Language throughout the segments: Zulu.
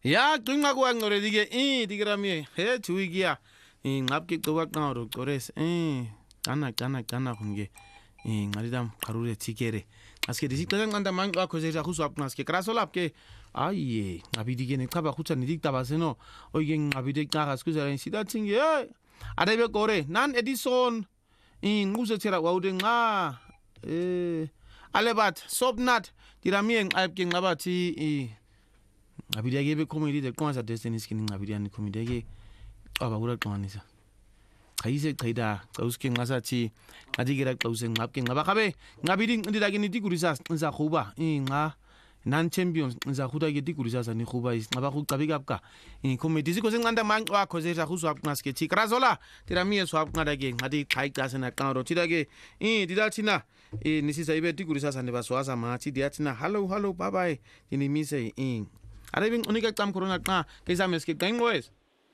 Ya qinqa kuangqore dike dikrami he tuigia ngapki qoqaqaro qores qana kunge ngaridam karure tikere aske disikta nganda mangqa khosesa khuswap naske krasolapke aye ngabidige ne khaba khutsa nidikta baseno oige ngabide qaga skuzera sida tinge adebe gore nan edison nguzethera wawude nga alebat sobnat diramien alpke ngabathi ngabideke bekhomedi de qonza destiny skin ngabidiyani khomedeke abakura qonisa khayise qhida qawuske ngasathi ngadikira qawuse ngapke ngabakhabe ngabidi ndidake nitigurisa nza khuba nga non champions nza khuda ke digurisa sa ni khuba is ngaba khuqabi kapka khomedi sikho senqanda manqo akho zesa khuswa ngaske tikrazola tiramie swap ngadake ngadi khayixase na qaro tidake didathina nisisa ibe digurisa sa ne baswaza mathi diyathina hello bye bye dinimise Arabing unika tam corona ka kesames ke kaingoes.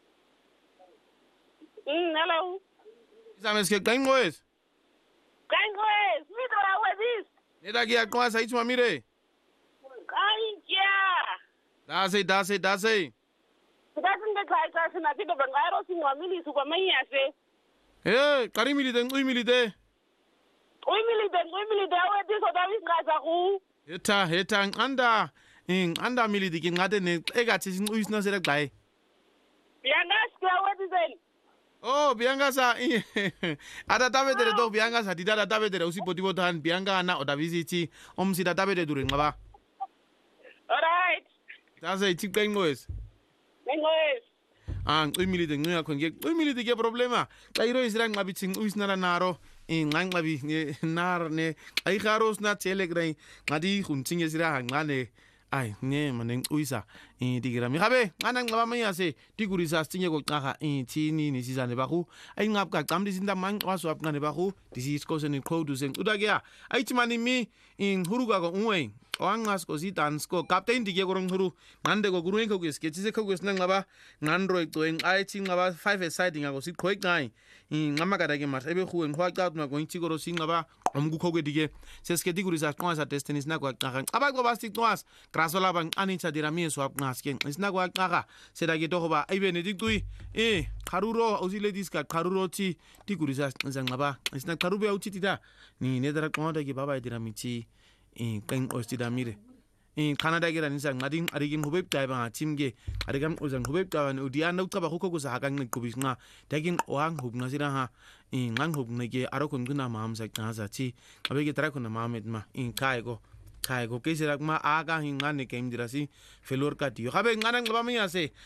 Hello. Kesames ke kaingoes. Kaingoes, mi dora wedis. Neda ki akwa sa itwa mire. Kainja. Dase. Dasin de kaisa na tido bangairo sinwa mili suka mayase. Kari mili den ui mili de. Ui mili de wedis odawis ngaza ku. Heta anda anda mili diki ngade ne egathi sinquyisina sele gxaye Biangaska wedisen biangasa ada tabedere do biangasa didala tabedere usipoti botan bianga na odabisithi omsida tabede dure ngaba Alright dase ithixenqwes Ngwes ngcimili de ngcinga khonke ngcimili dike problema xa iro isira nqabithi ngcuyisina naro nganqabi nar ne ayikharos na telegram ngadi khuntinge sira hanqane ay ne mane uyisa digira mi gabe ngana ngaba mayase digurisa stinye ko qaga thini nisizane bagu ayingapka qamdi sinda manqwaso apqane bagu disisikose ni khodu sen udake ayitimani mi huruga ko unwe wangas ko sitansko captain dige ko nguru ngande ko guruen ko sketchise ko sna ngaba ngandro ecwen ayithi ngaba 5 aside ngako siqhweqai ngamakada ke mar ebe khuwe ngwaqa ma ko ntikoro singaba omkukho kwedige sesiketi kurisa qonsa destiny sina kwa qaga abaqo basicwas krasola bang anitha dirami swap ngaske sina kwa qaga seda ke togoba ibe ne dicui kharuro usile diska kharuro thi tikurisa ngaba sina kharube uthitida ni nedara qonda ke baba diramithi qeng ostidamire Canada ke ranisa ngadi arikin hubeb taiba timge arigam uzang hubeb tawan udiana uqaba khukho kusahakan ngqubisnga takin wang hubna siraha ngang hubne ke arokon guna mamsa qaza thi abeke tara khona mamet ma kai go ke sira ma aga hingane ke imdirasi felor ka dio gabe ngana ngaba mayase